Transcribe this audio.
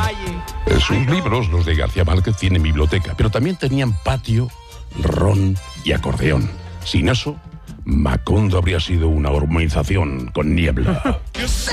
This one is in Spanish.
Sus libros, los de García Márquez, tienen biblioteca, pero también tenían patio, ron y acordeón. Sin eso, Macondo habría sido una urbanización con niebla.